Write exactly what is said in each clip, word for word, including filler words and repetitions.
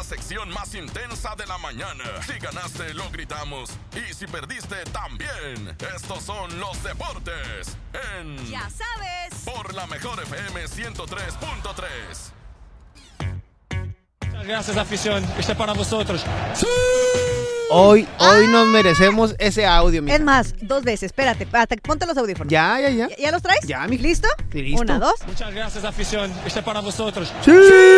la sección más intensa de la mañana. Si ganaste, lo gritamos. Y si perdiste, también. Estos son los deportes en... Ya sabes. Por la mejor F M ciento tres punto tres. Muchas gracias, afición. Este es para vosotros. ¡Sí! Hoy, hoy nos merecemos ese audio, mija. Es más, dos veces, espérate, espérate, ponte los audífonos. Ya, ya, ya. ¿Ya, ya los traes? Ya, mija. ¿Listo? Sí, listo. Una, dos. Muchas gracias, afición. Este es para vosotros. ¡Sí!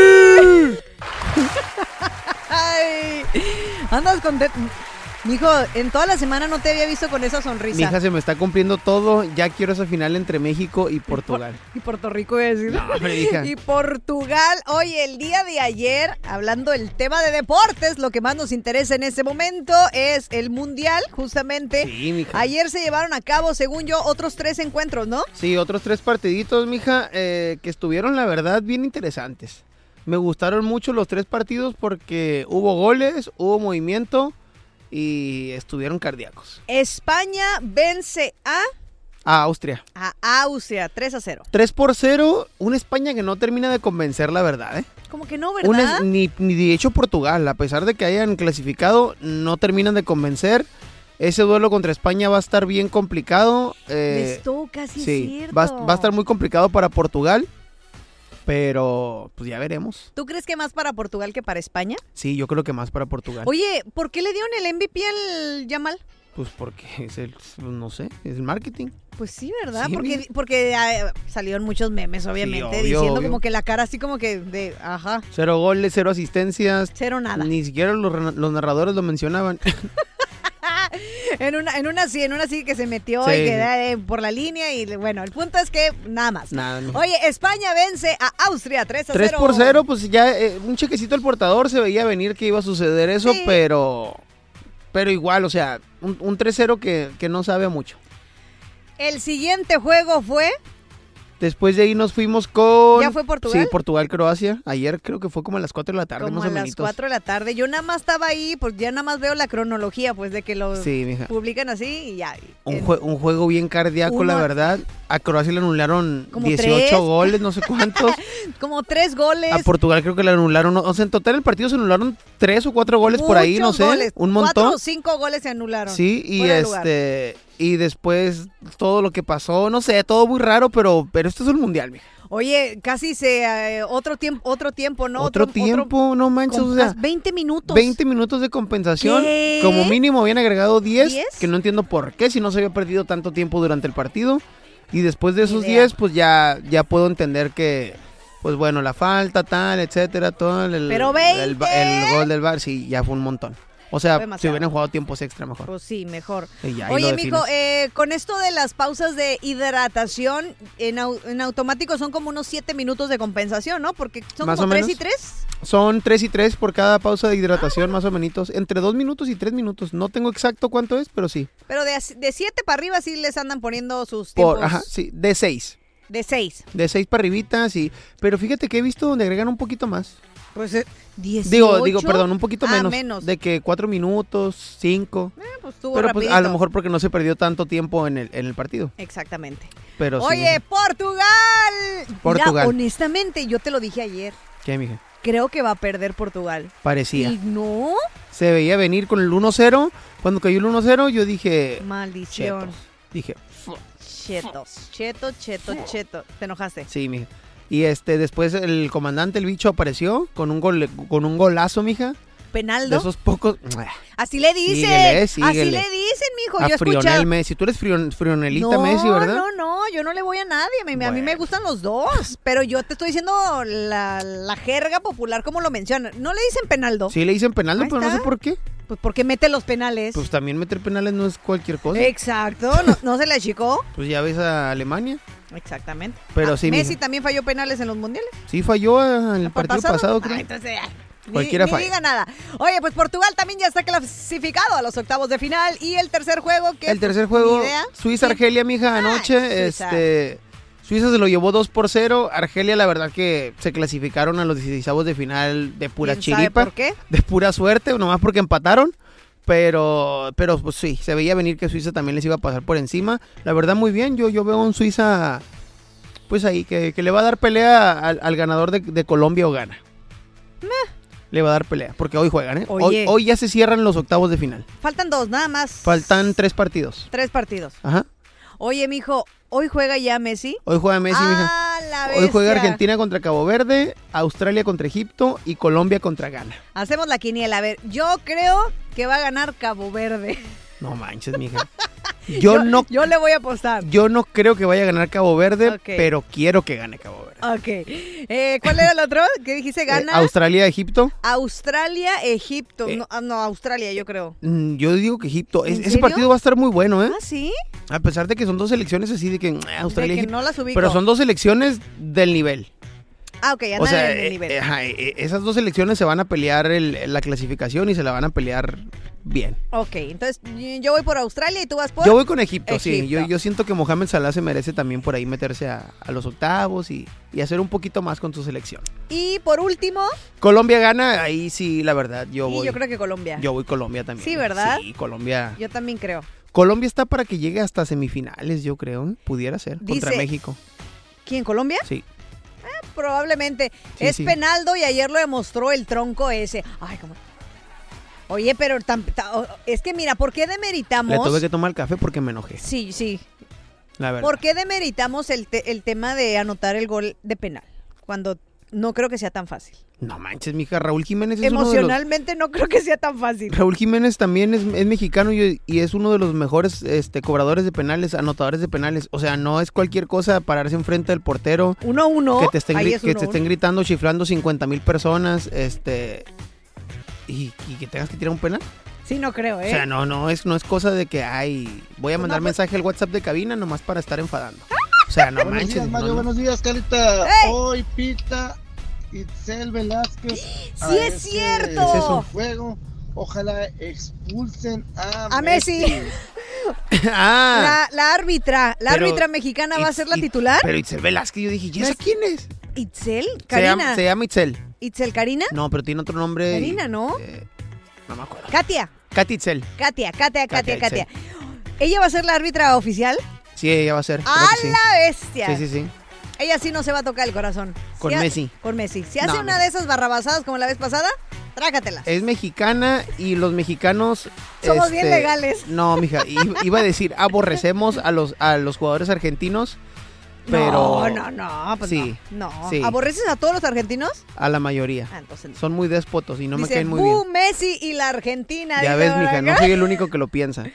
Ay, andas contento. Mijo, en toda la semana no te había visto con esa sonrisa. Mija, se me está cumpliendo todo. Ya quiero esa final entre México y Portugal. Y Puerto Rico, voy a decir. No, hombre, hija. Y Portugal. Oye, el día de ayer, hablando del tema de deportes, lo que más nos interesa en este momento es el Mundial, justamente. Sí, mija. Ayer se llevaron a cabo, según yo, otros tres encuentros, ¿no? Sí, otros tres partiditos, mija, eh, que estuvieron, la verdad, bien interesantes. Me gustaron mucho los tres partidos porque hubo goles, hubo movimiento y estuvieron cardíacos. España vence a, A Austria. a Austria, tres a cero. tres por cero, una España que no termina de convencer, la verdad, ¿eh? Como que no, ¿verdad? Una, ni, ni de hecho Portugal, a pesar de que hayan clasificado, no terminan de convencer. Ese duelo contra España va a estar bien complicado. Eh, Les toca, sí, sí, es cierto. va, va a estar muy complicado para Portugal, pero pues ya veremos. ¿Tú crees que más para Portugal que para España? Sí, yo creo que más para Portugal. Oye, ¿por qué le dieron el M V P al Yamal? Pues porque es el, no sé, es el marketing. Pues sí, ¿verdad? Sí, porque mira. porque ah, salieron muchos memes, obviamente, obvio, diciendo obvio. como que la cara así como que de, ajá, Cero goles, cero asistencias. cero nada. Ni siquiera los, los narradores lo mencionaban. En una, en una sí, en una sí que se metió Sí. y que eh, por la línea y bueno, el punto es que nada más. Nada, no. Oye, España vence a Austria tres a cero. tres por cero, pues ya eh, un chequecito al portador, se veía venir que iba a suceder eso, Sí. pero pero igual, o sea, un, un tres cero que, que no sabe a mucho. El siguiente juego fue Después de ahí nos fuimos con... ¿Ya fue Portugal? Sí, Portugal-Croacia. Ayer creo que fue como a las cuatro de la tarde, como más a o menos. las cuatro de la tarde. Yo nada más estaba ahí, pues ya nada más veo la cronología, pues de que lo Sí, mija. publican así y ya. Un, En- jue- un juego bien cardíaco, Uno- la verdad. A Croacia le anularon ¿Como dieciocho tres? goles, no sé cuántos. Como tres goles. A Portugal creo que le anularon, o sea, en total el partido se anularon tres o cuatro goles por ahí, no Muchos sé, goles. un Cuatro montón. o cinco goles se anularon. Sí, y Fuera de lugar. este y después todo lo que pasó, no sé, todo muy raro, pero pero esto es un mundial, mija. Oye, casi se eh, otro tiempo, otro tiempo, ¿no? Otro, tiempo, no manches, o sea, veinte minutos. veinte minutos de compensación, ¿Qué? como mínimo habían agregado diez, ¿diez? que no entiendo por qué, si no se había perdido tanto tiempo durante el partido. Y después de Ni esos idea. diez, pues ya, ya puedo entender que, pues bueno, la falta, tal, etcétera, todo el, Pero el, veinte. el gol del VAR, sí, ya fue un montón. O sea, Fue si demasiado. hubieran jugado tiempos extra mejor. Pues sí, mejor. Y ya, ahí Oye, lo mijo, defines. eh, con esto de las pausas de hidratación, en, au- en automático son como unos siete minutos de compensación, ¿no? Porque son Más como o tres y menos. tres. Son tres y tres por cada pausa de hidratación, más o menos. Entre dos minutos y tres minutos. No tengo exacto cuánto es, pero sí. Pero de, as- de siete para arriba sí les andan poniendo sus tiempos. Por, ajá, sí, de seis. De seis. De seis para arribita, sí. Pero fíjate que he visto donde agregan un poquito más. Pues eh, dieciocho. Digo, digo, perdón, un poquito Ah, menos. menos. De que cuatro minutos, cinco. Eh, pues estuvo Pero pues rapidito. a lo mejor porque no se perdió tanto tiempo en el, en el partido. Exactamente. Pero sí. Oye, Portugal. Portugal. Mira, honestamente, yo te lo dije ayer. ¿Qué, mija? Creo que va a perder Portugal. Parecía. Y no, Se veía venir con el uno cero. Cuando cayó el uno cero, yo dije... maldición. Chetos. Dije, Chetos. Cheto, cheto, cheto. ¿Te enojaste? sí, mija. Y este, después el comandante, el bicho, apareció con un gol, con un golazo, mija. De Penaldo. esos pocos. Así le dicen. Síguele, Así síguele. le dicen, mijo. A Yo he escuchado. Frionel Messi. Tú eres frion- frionelita no, Messi, ¿verdad? No, no, yo no le voy a nadie. A mí, a mí me Bueno. gustan los dos. Pero yo te estoy diciendo la, la jerga popular como lo mencionan. ¿No le dicen penaldo? Sí le dicen penaldo, Ahí pero no está. sé por qué. Pues porque mete los penales. Pues también meter penales no es cualquier cosa. Exacto. ¿No, no se le achicó? Pues ya ves a Alemania. Exactamente. Pero Ah, sí, Messi mija. también falló penales en los mundiales. Sí falló en el ¿Por partido pasado, Ah, creo. entonces, ah, ni- Cualquiera ni, falla. diga nada. Oye, pues Portugal también ya está clasificado a los octavos de final. Y el tercer juego, que El tercer juego, ¿Ni idea? Suiza-Argelia, mija, anoche. Ay, Suiza. este Suiza se lo llevó dos por cero. Argelia, la verdad que se clasificaron a los dieciseisavos de final de pura ¿Quién sabe chiripa. por qué? De pura suerte, nomás porque empataron. Pero, pero pues sí, se veía venir que Suiza también les iba a pasar por encima. La verdad, muy bien. Yo, yo veo a un Suiza, pues ahí, que, que le va a dar pelea al, al ganador de, de Colombia o Ghana. le va a dar pelea, porque hoy juegan, ¿eh? Oye. Hoy, hoy ya se cierran los octavos de final. Faltan dos, nada más. Faltan tres partidos. Tres partidos. Ajá. Oye, mijo, ¿hoy juega ya Messi? Hoy juega Messi, ah, mija. La Hoy juega bestia. Argentina contra Cabo Verde, Australia contra Egipto y Colombia contra Ghana. Hacemos la quiniela. A ver, yo creo que va a ganar Cabo Verde. No manches, mija. Yo, yo no Yo le voy a apostar. Yo no creo que vaya a ganar Cabo Verde, Okay. pero quiero que gane Cabo Verde. Ok. Eh, ¿Cuál era el otro? ¿Qué dijiste? ¿Gana? Eh, Australia, Egipto. Australia, Egipto. Eh. No, ah, no, Australia, yo creo. Mm, Yo digo que Egipto. ¿En Es- ese serio? partido va a estar muy bueno, ¿eh? ¿Ah, sí? A pesar de que son dos selecciones así de que eh, Australia De y que Egipto. no las ubico. Pero son dos selecciones del nivel. Ah, ok, andan O sea, en el eh, nivel. eh, ajá, eh, esas dos selecciones se van a pelear el- la clasificación y se la van a pelear bien. Ok, entonces y- yo voy por Australia y tú vas por... Yo voy con Egipto, sí. Egipto. Yo, yo siento que Mohamed Salah se merece también por ahí meterse a, a los octavos y, y hacer un poquito más con su selección. Y por último, Colombia gana, ahí sí, la verdad, yo y voy. yo creo que Colombia. Yo voy Colombia también. Sí, ¿verdad? Sí, Colombia. Yo también creo. Colombia está para que llegue hasta semifinales, yo creo. ¿eh? Pudiera ser. Contra Dice- México. ¿Quién, Colombia? Sí. Probablemente. Sí, es sí. Penaldo y ayer lo demostró el tronco ese. Ay, cómo... Oye, pero tan- ta- es que mira, ¿por qué demeritamos? Le tuve que tomar el café porque me enojé. Sí, sí. La verdad. ¿Por qué demeritamos el, te- el tema de anotar el gol de penal? Cuando no creo que sea tan fácil. No manches, mija. Raúl Jiménez es uno de los... Emocionalmente no creo que sea tan fácil. Raúl Jiménez también es, es mexicano y, y es uno de los mejores este, cobradores de penales, anotadores de penales. O sea, no es cualquier cosa pararse enfrente del portero, Uno a uno. que te estén, Ahí gri- es que uno te a estén uno. gritando, chiflando cincuenta mil personas, este... Y, y que tengas que tirar un penal. Sí, no creo, ¿eh? O sea, no, no es, no es cosa de que, ay, voy a Pues mandar no, pues- mensaje al WhatsApp de cabina nomás para estar enfadando. O sea, no Buenos manches. días, no, Mario. no. Buenos días, Carita. ¡Ey! Hoy pita Itzel Velázquez. a ¡Sí es ese cierto! ¿Qué es eso? Juego. Ojalá expulsen a, A Messi. ah, La, la árbitra, la pero- árbitra mexicana va a Itz- ser la Itz- titular. Pero Itzel Velázquez, yo dije, ¿y No esa es- quién es? ¿Itzel? Se llama, ¿Karina? se llama Itzel. ¿Itzel Karina? No, pero tiene otro nombre. y- Karina, ¿no? eh, no me acuerdo. Katia. Katy Itzel. Katia, Katia, Katia, Katia Katia. ¿Ella va a ser la árbitra oficial? Sí, ella va a ser. creo ¡A que sí. la bestia! Sí, sí, sí. Ella sí no se va a tocar el corazón. Con Si ha- Messi. Con Messi. Si hace No, una mira. de esas barrabasadas como la vez pasada, trácatelas. Es mexicana y los mexicanos... Somos bien legales. No, mija, i- iba a decir, aborrecemos a los, a los jugadores argentinos, pero... No, no, no. Pues Sí, no. No. sí. ¿Aborreces a todos los argentinos? A la mayoría. Ah, entonces no. Son muy déspotos y no me Dice, caen muy "Bu, bien. Messi y la Argentina. Ya dice ves, por mija, no acá. soy el único que lo piensa.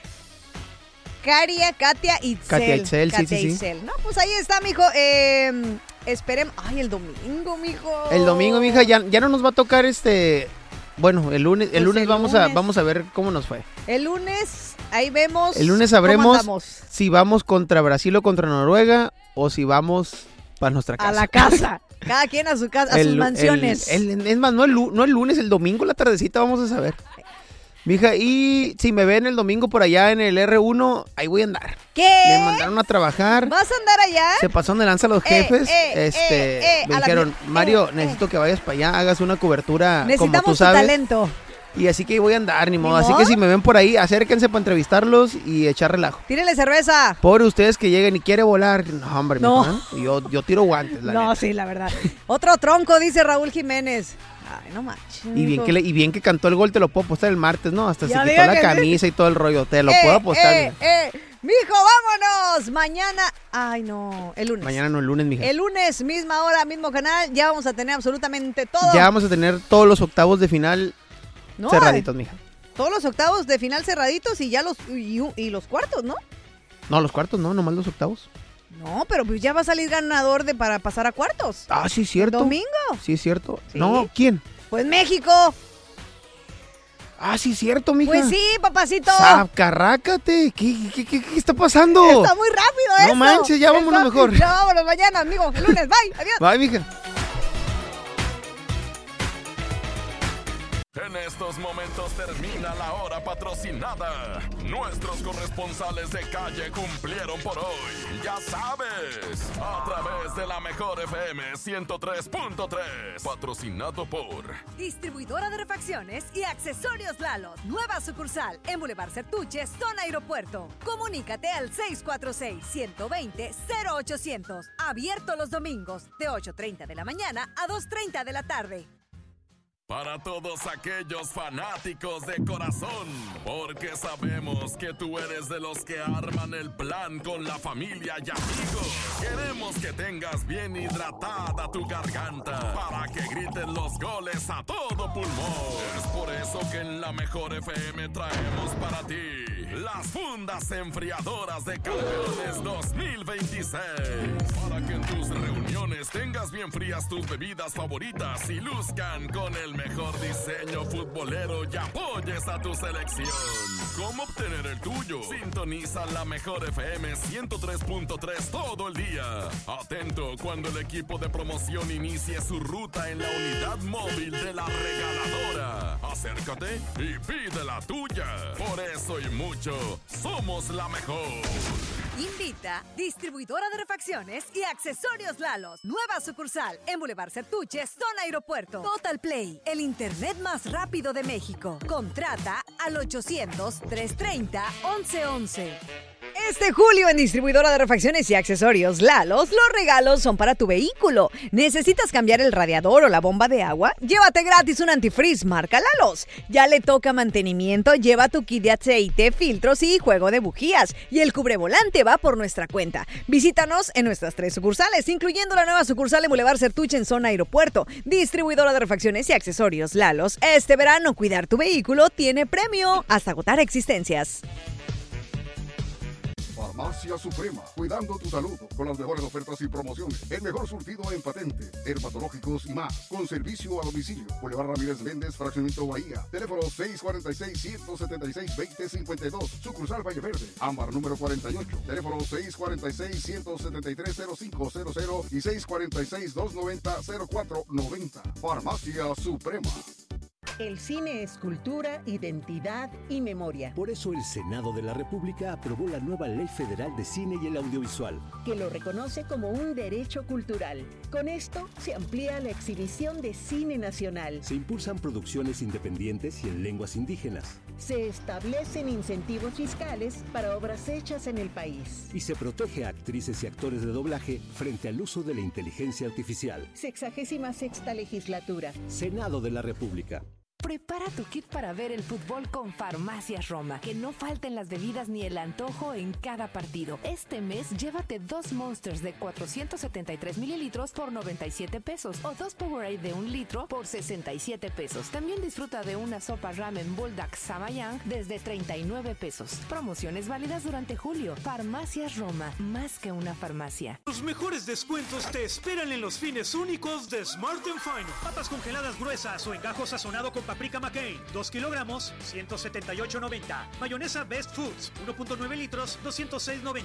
Caria, Katia Itzel. Katia Itzel, sí, Katia sí, sí. Itzel. No, pues ahí está, mijo. Eh, esperemos. Ay, el domingo, mijo. El domingo, mija, ya, ya no nos va a tocar este... Bueno, el lunes, el Pues lunes el vamos a lunes. vamos a ver cómo nos fue. El lunes, ahí vemos. El lunes cómo sabremos andamos. si vamos contra Brasil o contra Noruega o si vamos para nuestra casa. A la casa. Cada quien a su casa, a sus El- mansiones. el- el- es más, no el, lu- no el lunes, el domingo, la tardecita vamos a saber. Mija, y si me ven el domingo por allá en el R uno, ahí voy a andar. ¿Qué? Me mandaron a trabajar. ¿Vas a andar allá? Se pasaron de lanza los Eh, jefes. eh, este, eh, eh, me a la dijeron, mi- Mario, eh, necesito que vayas para allá, hagas una cobertura como Necesitamos tú tu sabes. talento. Y así que ahí voy a andar, ni modo. Así modo? que si me ven por ahí, acérquense para entrevistarlos y echar relajo. Tírele cerveza. Pobre ustedes que lleguen y quiere volar. No, hombre, No. mijo, ¿eh? yo, yo tiro guantes, la No, neta. sí, la verdad. Otro tronco, dice Raúl Jiménez. Ay, no manches. Y bien, mijo. que le- y bien que cantó el gol, te lo puedo apostar el martes, ¿no? Hasta Ya se diga quitó la que sí. camisa y todo el rollo. Te lo Eh, puedo apostar. Eh, mija. eh, mijo, vámonos. Mañana. Ay, no. El lunes. Mañana no, el lunes, mija. El lunes, misma hora, mismo canal. Ya vamos a tener absolutamente todo. Ya vamos a tener todos los octavos de final No, cerraditos, mija. Todos los octavos de final cerraditos y ya los y, y los cuartos, ¿no? No, los cuartos no, nomás los octavos. No, pero pues ya va a salir ganador de para pasar a cuartos. Ah, sí, es cierto. Domingo. Sí, es cierto. Sí. No, ¿quién? Pues México. Ah, sí, es cierto, mija. Pues sí, papacito. Sacarrácate. ¿Qué, qué, qué, qué está pasando? Está muy rápido No esto. manches, ya vámonos Está- mejor. Ya vámonos mañana, amigo. El lunes, bye. Adiós. Bye, mija. En estos momentos termina la hora patrocinada. Nuestros corresponsales de calle cumplieron por hoy. Ya sabes, a través de la mejor F M ciento tres punto tres. Patrocinado por Distribuidora de refacciones y accesorios Lalo. Nueva sucursal en Boulevard Certuche, zona aeropuerto. Comunícate al seis cuatro seis, uno dos cero, cero ochocientos. Abierto los domingos de ocho treinta de la mañana a dos treinta de la tarde. Para todos aquellos fanáticos de corazón, porque sabemos que tú eres de los que arman el plan con la familia y amigos. Queremos que tengas bien hidratada tu garganta para que griten los goles a todo pulmón. Es por eso que en la Mejor F M traemos para ti las fundas enfriadoras de Campeones dos mil veintiséis. Para que en tus reuniones tengas bien frías tus bebidas favoritas y luzcan con el mejor diseño futbolero y apoyes a tu selección. ¿Cómo obtener el tuyo? Sintoniza la Mejor F M ciento tres punto tres todo el día. Atento cuando el equipo de promoción inicie su ruta en la unidad móvil de la regaladora. Acércate y pide la tuya. Por eso y mucho, somos la mejor. Invita Distribuidora de Refacciones y Accesorios Lalos. Nueva sucursal en Boulevard Sertuche, zona aeropuerto. Total Play, el internet más rápido de México. Contrata al ochocientos, trescientos treinta, once once. Este julio en Distribuidora de Refacciones y Accesorios Lalos, los regalos son para tu vehículo. ¿Necesitas cambiar el radiador o la bomba de agua? Llévate gratis un antifreeze marca Lalos. Ya le toca mantenimiento, lleva tu kit de aceite, filtros y juego de bujías. Y el cubrevolante va por nuestra cuenta. Visítanos en nuestras tres sucursales, incluyendo la nueva sucursal en Boulevard Sertuche en zona aeropuerto. Distribuidora de Refacciones y Accesorios Lalos. Este verano cuidar tu vehículo tiene premio hasta agotar existencias. Farmacia Suprema, cuidando tu salud con las mejores ofertas y promociones. El mejor surtido en patente, dermatológicos y más, con servicio a domicilio. Boulevard Ramírez Méndez, Fraccionamiento Bahía. Teléfono seis cuatro seis, uno siete seis, dos cero cinco dos. Sucursal Valle Verde. Ámbar número cuarenta y ocho. Teléfono seis cuatro seis, uno siete tres, cero cinco cero cero y seis cuatro seis, dos nueve cero, cero cuatro nueve cero. Farmacia Suprema. El cine es cultura, identidad y memoria. Por eso el Senado de la República aprobó la nueva Ley Federal de Cine y el Audiovisual, que lo reconoce como un derecho cultural. Con esto se amplía la exhibición de cine nacional. Se impulsan producciones independientes y en lenguas indígenas. Se establecen incentivos fiscales para obras hechas en el país. Y se protege a actrices y actores de doblaje frente al uso de la inteligencia artificial. Sexagésima sexta legislatura. Senado de la República. Prepara tu kit para ver el fútbol con Farmacias Roma. Que no falten las bebidas ni el antojo en cada partido. Este mes llévate dos Monsters de cuatrocientos setenta y tres mililitros por noventa y siete pesos o dos Powerade de un litro por sesenta y siete pesos. También disfruta de una sopa ramen Bulldog Samayang desde treinta y nueve pesos. Promociones válidas durante julio. Farmacias Roma, más que una farmacia. Los mejores descuentos te esperan en los fines únicos de Smart and Final. Papas congeladas gruesas o en gajo sazonado con paprika McCain, dos kilogramos, ciento setenta y ocho noventa. Mayonesa Best Foods, uno punto nueve litros, doscientos seis noventa.